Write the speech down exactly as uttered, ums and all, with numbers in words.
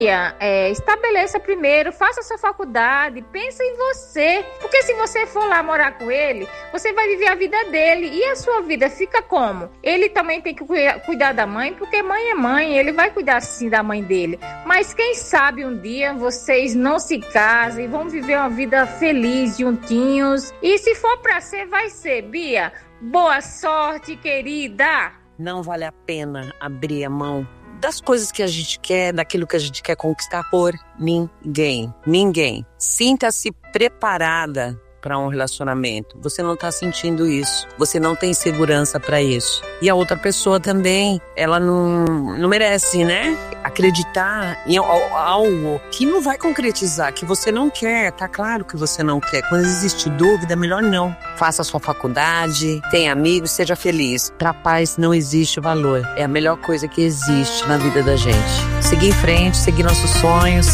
É, estabeleça primeiro, faça sua faculdade, pensa em você, porque se você for lá morar com ele, você vai viver a vida dele, e a sua vida fica como? Ele também tem que cuidar da mãe, porque mãe é mãe, ele vai cuidar sim da mãe dele, mas quem sabe um dia vocês não se casam e vão viver uma vida feliz juntinhos, e se for pra ser, vai ser. Bia, boa sorte, querida! Não vale a pena abrir a mão das coisas que a gente quer, daquilo que a gente quer conquistar por ninguém. Ninguém. Sinta-se preparada para um relacionamento. Você não está sentindo isso. Você não tem segurança para isso. E a outra pessoa também, ela não, não merece, né? Acreditar em algo que não vai concretizar, que você não quer. Tá claro que você não quer. Quando existe dúvida, melhor não. Faça a sua faculdade, tenha amigos, seja feliz. Pra paz não existe valor. É a melhor coisa que existe na vida da gente. Seguir em frente, seguir nossos sonhos.